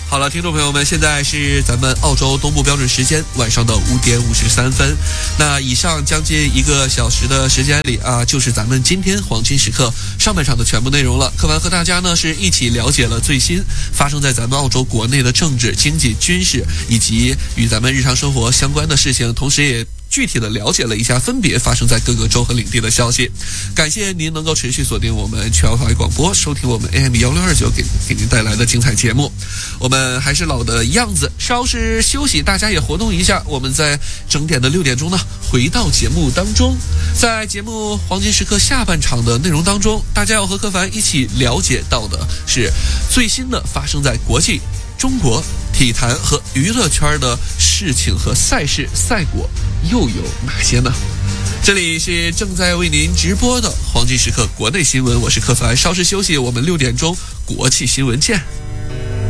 好了，听众朋友们，现在是咱们澳洲东部标准时间晚上的5点53分。那以上将近1个小时的时间里就是咱们今天黄金时刻上半场的全部内容了。柯凡和大家呢是一起了解了最新发生在咱们澳洲国内的政治、经济、军事以及与咱们日常生活相关的事情，同时也具体的了解了一下分别发生在各个州和领地的消息。感谢您能够持续锁定我们全华语广播，收听我们 AM1629 给您带来的精彩节目。我们还是老的样子，稍事休息，大家也活动一下。我们在整点的6点钟呢，回到节目当中。在节目黄金时刻下半场的内容当中，大家要和柯凡一起了解到的是最新的发生在国际、中国体坛和娱乐圈的事情和赛事赛果又有哪些呢？这里是正在为您直播的黄金时刻国内新闻，我是柯凡，稍事休息，我们6点钟国际新闻见。